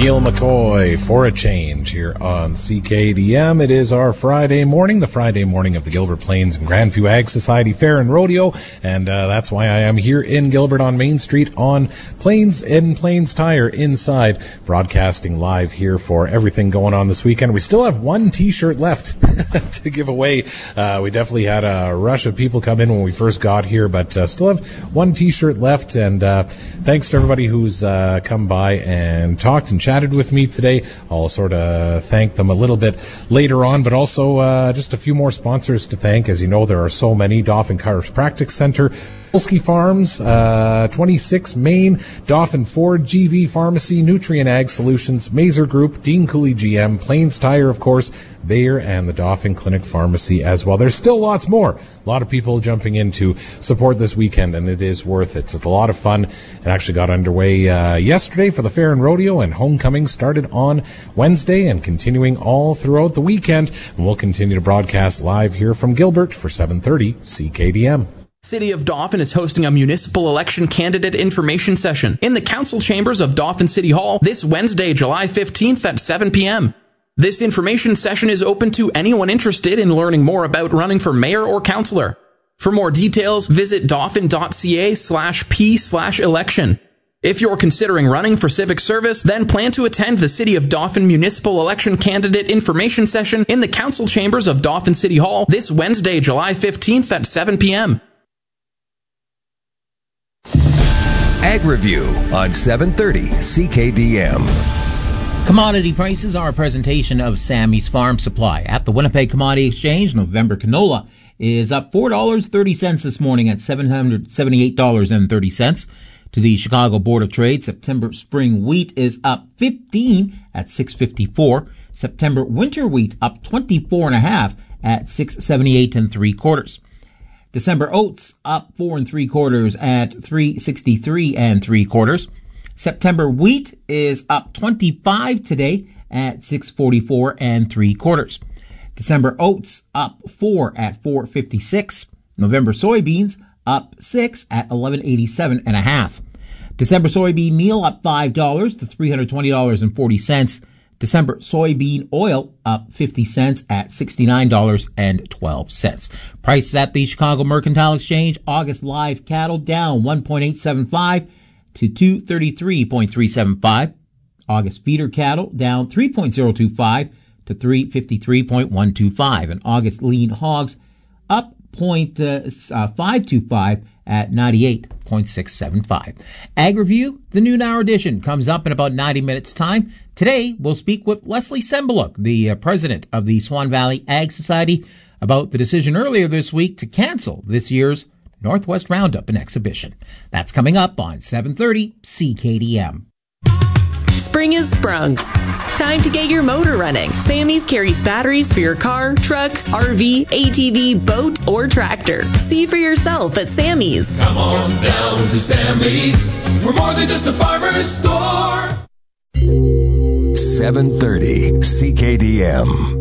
Neil McCoy for a change here on CKDM. It is our Friday morning, the Friday morning of the Gilbert Plains and Grandview Ag Society Fair and Rodeo, and that's why I am here in Gilbert on Main Street on Plains and Plains Tire inside, broadcasting live here for everything going on this weekend. We still have one T-shirt left to give away. We definitely had a rush of people come in when we first got here, but still have one T-shirt left, and thanks to everybody who's come by and talked and chatted with me today. I'll sort of thank them a little bit later on, but also just a few more sponsors to thank. As you know, there are so many. Dauphin Chiropractic Center, Polsky Farms, 26 Main, Dauphin Ford, GV Pharmacy, Nutrien Ag Solutions, Mazer Group, Dean Cooley GM, Plains Tire, of course, Bayer, and the Dauphin Clinic Pharmacy as well. There's still lots more. A lot of people jumping in to support this weekend, and it is worth it. It's a lot of fun. It actually got underway yesterday for the Fair and Rodeo, and homecoming started on Wednesday and continuing all throughout the weekend. And we'll continue to broadcast live here from Gilbert for 7:30 CKDM. City of Dauphin is hosting a municipal election candidate information session in the council chambers of Dauphin City Hall this Wednesday, July 15th at 7 p.m. This information session is open to anyone interested in learning more about running for mayor or councillor. For more details, visit dauphin.ca/p/election. If you're considering running for civic service, then plan to attend the City of Dauphin Municipal Election Candidate Information Session in the council chambers of Dauphin City Hall this Wednesday, July 15th at 7 p.m. Ag Review on 730 CKDM. Commodity prices are a presentation of Sammy's Farm Supply. At the Winnipeg Commodity Exchange, November canola is up $4.30 this morning at $778.30. To the Chicago Board of Trade, September spring wheat is up 15 at $6.54. September winter wheat up 24.5 at $6.78 3/4. December oats up 4 3/4 at $3.63 3/4. September wheat is up 25 today at $6.44 3/4. December oats up 4 at $4.56. November soybeans up 6 at $11.87 1/2. December soybean meal up $5 to $320.40. December soybean oil up 50 cents at $69.12. Prices at the Chicago Mercantile Exchange. August live cattle down 1.875 to 233.375. August feeder cattle down 3.025 to 353.125. And August lean hogs up 0.525 at 98.675. Ag Review, the noon hour edition, comes up in about 90 minutes time. Today, we'll speak with Leslie Sembeluk, the president of the Swan Valley Ag Society, about the decision earlier this week to cancel this year's Northwest Roundup and Exhibition. That's coming up on 730 CKDM. Spring is sprung. Time to get your motor running. Sammy's carries batteries for your car, truck, RV, ATV, boat, or tractor. See for yourself at Sammy's. Come on down to Sammy's. We're more than just a farmer's store. 730 CKDM.